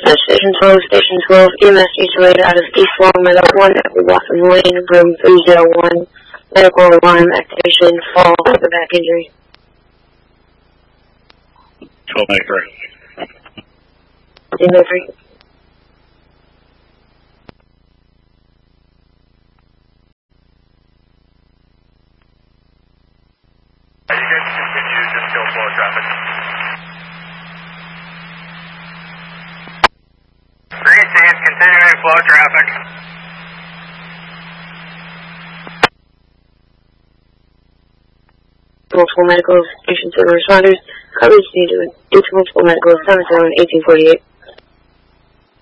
Station 12, EMS situated out of East Long Meadow 1 at Blossom Lane, room 301. Medical alarm activation, fall with a back injury. 1293. 1293. You guys continue to still flow traffic. Green Seas, continuing flow traffic. Multiple medical attention to the responders. Coverage needed due to multiple medical 77-1848.